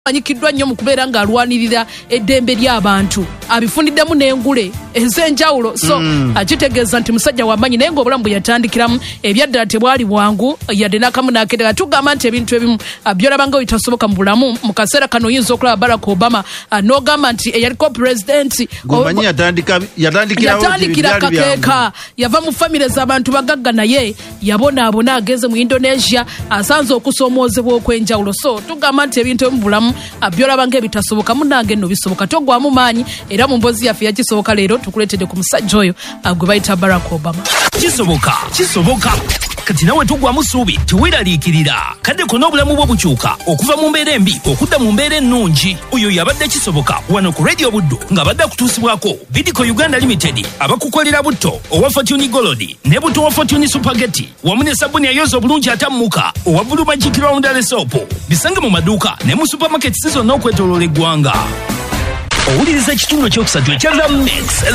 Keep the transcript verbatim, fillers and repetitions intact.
Anyikiddwa nnyo mu kubeera ng'alwanirira eddembe ly'abantu abifundiddemu n'engule ez'enjawulo so mm. akitegeeza nti musajja w'amaanyi naye ng'obulamu bwe yatandikiramu ebyaddala tebwali bwangu yadde n'akamu n'akeddera tugamba nti ebintu ebimu byolaba nga bitasoboka mu bulamu mu kaseera kano oyinza okulaba Barack Obama n'ogamba nti eyaliko pulezidenti yatandikira kakeeka yava mu famire z'abantu bagagga naye yabonaabona ageze mu Indonesia asanze okusoomoozebwa okw'enjawulo so tugamba nti ebintu ebimu bulamu byolaba nga ebitasoboka munange nno bisoboka togwamu maanyi era mu mbozi yaffe yakisoboka leero tukuleetedde ku musajja oyo gwe bayita Barack Obama. Kisoboka kisoboka kati nawe tugwamu ssuubi teweeraliikirira kadde kona obulamu bwo bukyuka okuva mu mbeera embi okudda mu mbeera ennungi oyo yabadde kisoboka wano ku Radio Buddo ng'abadde akutuusibwako Bidco Uganda Limited abakukolera butto owa Fortune Gold ne butto wa Fortune Supergeti wamu ne sabuni ayoza obulungi atammuka owa Blue Magic Roundel Soap bisange mu maduuka ne mu supermarket zonna okwetooloola eggwanga. Owuliriza ekitundu ekyokusatu ekya The Mix